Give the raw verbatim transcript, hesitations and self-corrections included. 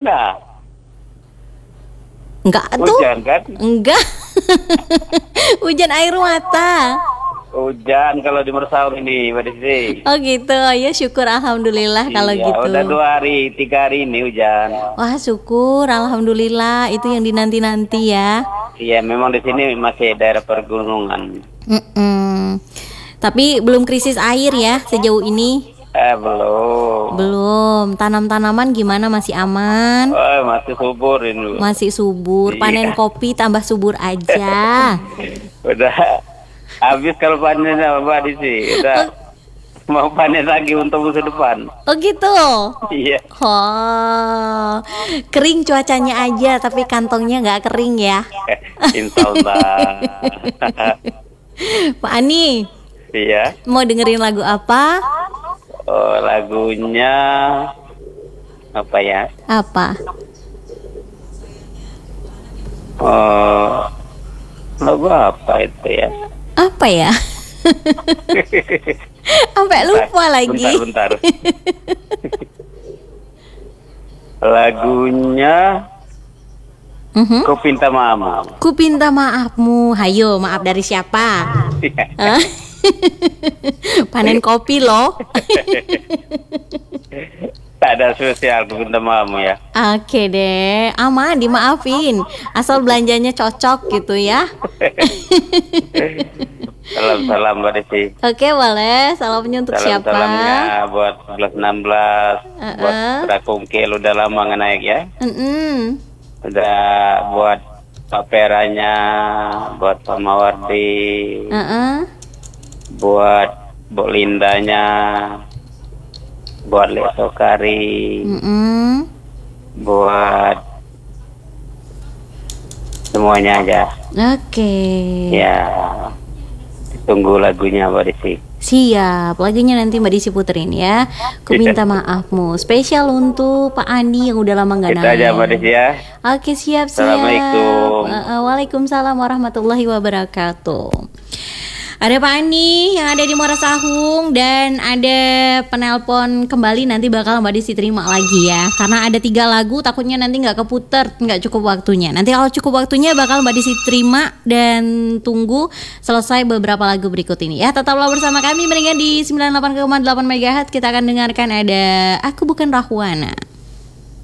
enggak? Enggak tuh. Hujan kan? Enggak. Hujan air mata. Hujan kalau di Mersaum ini, Mbak Desi. Oh gitu, ya syukur alhamdulillah kalau Iya, gitu. udah dua hari, tiga hari ini hujan. Wah syukur, alhamdulillah itu yang dinanti-nanti ya. Iya, memang di sini masih daerah pergunungan. Mm-mm. Tapi belum krisis air ya sejauh ini. Eh belum. Belum. Tanam-tanaman gimana, masih aman? Oh, masih subur ini. Masih subur. Iya. Panen kopi tambah subur aja. Udah habis kalau panen apa di sini. Udah mau panen lagi untuk musim depan. Oh gitu. Iya. Oh, kering cuacanya aja, tapi kantongnya nggak kering ya. Insya Allah. Pak Ani, Iya. mau dengerin lagu apa? Oh, lagunya apa ya? Apa? Oh, lagu apa itu ya? Apa ya? Sampai lupa lagi. Bentar, bentar. Lagunya Mhm. Ku Pinta Maaf. Ku pinta maafmu. Hayo, maaf dari siapa? Hah? Panen kopi loh. Tak ada spesial Ku Pinta Maaf ya. Oke deh, aman dimaafin. Asal belanjanya cocok gitu ya. Salam-salam Mbak Desi. Oke, boleh. Salamnya untuk siapa? Salam-salamnya buat sebelas enam belas, Uh-uh. buat Rakungkil udah lama nggak naik ya. Mm-mm. Udah buat Pak Peranya, buat Pak Mawardi, Uh-uh. buat Bu Lindanya, buat Lek Sokari, Mm-mm. buat semuanya aja. Oke. Ya, tunggu lagunya Mbak Desi. Siap, lagunya nanti Mbak Desi puterin ya. Ku minta maafmu. Spesial untuk Pak Andi yang udah lama nggak Itu naik. aja Mbak Desi ya. Oke, siap siap. Assalamualaikum. Uh, uh, Waalaikumsalam warahmatullahi wabarakatuh. Ada Pak Andi yang ada di Muara Sahung dan ada penelpon kembali, nanti bakal Mbak Desi terima lagi ya. Karena ada tiga lagu, takutnya nanti nggak keputer, nggak cukup waktunya. Nanti kalau cukup waktunya bakal Mbak Desi terima dan tunggu selesai beberapa lagu berikut ini ya. Tetaplah bersama kami, mendingan di sembilan puluh delapan koma delapan megahertz. Kita akan dengarkan ada Aku Bukan Rahwana.